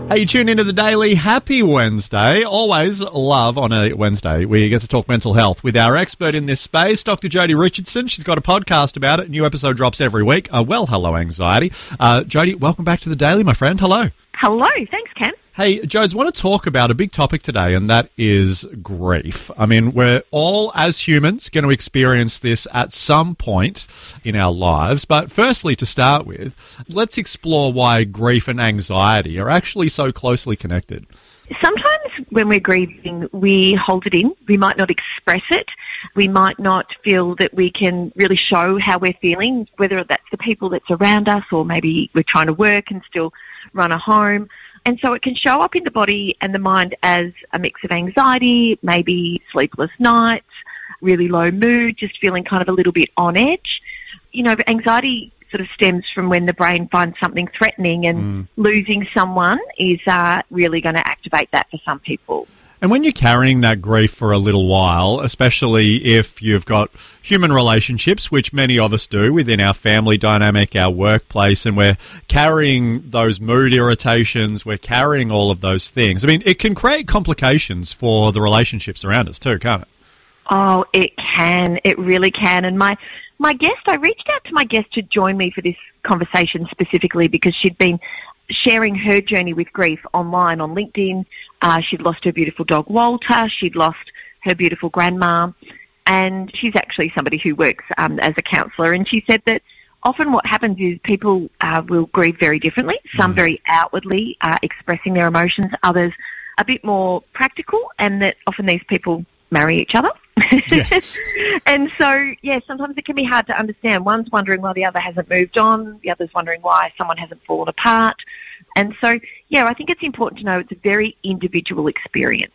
Hey, you tune into the Daily. Happy Wednesday. Always love on a Wednesday. We get to talk mental health with our expert in this space, Dr. Jodie Richardson. She's got a podcast about it. New episode drops every week. Hello, anxiety. Jodie, welcome back to the Daily, my friend. Hello. Hello. Thanks, Ken. Hey, Jodes, want to talk about a big topic today, and that is grief. I mean, we're all, as humans, going to experience this at some point in our lives. But firstly, to start with, let's explore why grief and anxiety are actually so closely connected. Sometimes when we're grieving, we hold it in. We might not express it. We might not feel that we can really show how we're feeling, whether that's the people that's around us or maybe we're trying to work and still run a home. And so it can show up in the body and the mind as a mix of anxiety, maybe sleepless nights, really low mood, just feeling kind of a little bit on edge. You know, anxiety sort of stems from when the brain finds something threatening, and losing someone is really going to activate that for some people. And when you're carrying that grief for a little while, especially if you've got human relationships, which many of us do within our family dynamic, our workplace, and we're carrying those mood irritations, we're carrying all of those things. I mean, it can create complications for the relationships around us too, can't it? Oh, it can. It really can. And my guest, I reached out to my guest to join me for this conversation specifically because she'd been sharing her journey with grief online on LinkedIn. She'd lost her beautiful dog, Walter. She'd lost her beautiful grandma. And she's actually somebody who works as a counsellor. And she said that often what happens is people will grieve very differently, some very outwardly expressing their emotions, others a bit more practical, and that often these people marry each other. Yes. And so, sometimes it can be hard to understand. One's wondering why the other hasn't moved on. The other's wondering why someone hasn't fallen apart. And so, I think it's important to know it's a very individual experience.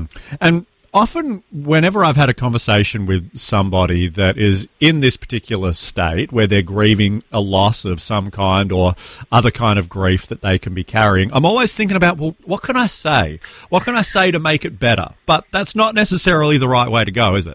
And often, whenever I've had a conversation with somebody that is in this particular state where they're grieving a loss of some kind or other kind of grief that they can be carrying, I'm always thinking about, well, what can I say? What can I say to make it better? But that's not necessarily the right way to go, is it?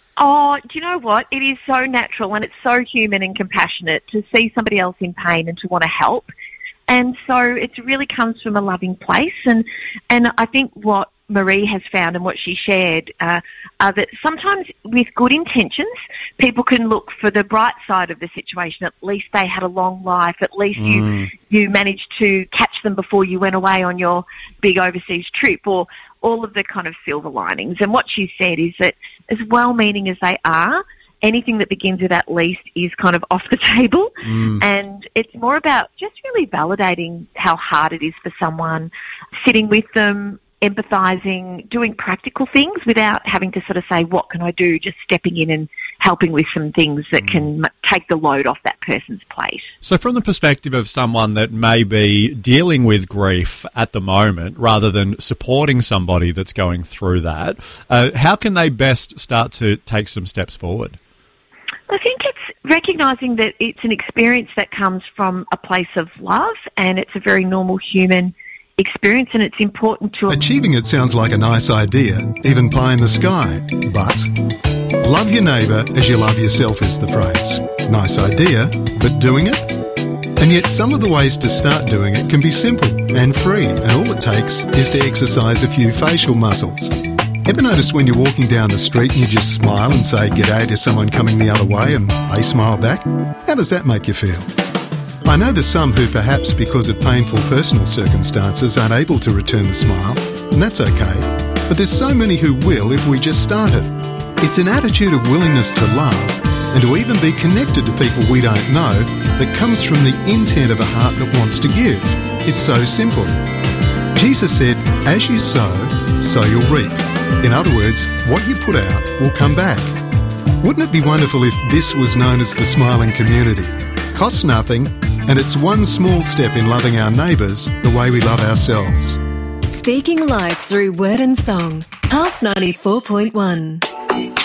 Oh, do you know what? It is so natural and it's so human and compassionate to see somebody else in pain and to want to help. And so it really comes from a loving place. And I think what Marie has found and what she shared are that sometimes with good intentions, people can look for the bright side of the situation. At least they had a long life. At least you managed to catch them before you went away on your big overseas trip, or all of the kind of silver linings. And what she said is that as well-meaning as they are, anything that begins with at least is kind of off the table. And it's more about just really validating how hard it is for someone, sitting with them, empathising, doing practical things without having to sort of say, what can I do? Just stepping in and helping with some things that can take the load off that person's plate. So from the perspective of someone that may be dealing with grief at the moment rather than supporting somebody that's going through that, how can they best start to take some steps forward? I think it's recognising that it's an experience that comes from a place of love, and it's a very normal human experience, and it's important to... Achieving it sounds like a nice idea, even pie in the sky, but love your neighbour as you love yourself is the phrase. Nice idea, but doing it? And yet some of the ways to start doing it can be simple and free, and all it takes is to exercise a few facial muscles. Ever notice when you're walking down the street and you just smile and say g'day to someone coming the other way and they smile back? How does that make you feel? I know there's some who perhaps because of painful personal circumstances aren't able to return the smile, and that's okay. But there's so many who will if we just started. It's an attitude of willingness to love and to even be connected to people we don't know that comes from the intent of a heart that wants to give. It's so simple. Jesus said, as you sow, so you'll reap. In other words, what you put out will come back. Wouldn't it be wonderful if this was known as the Smiling Community? Costs nothing, and it's one small step in loving our neighbours the way we love ourselves. Speaking life through word and song. Pulse 94.1.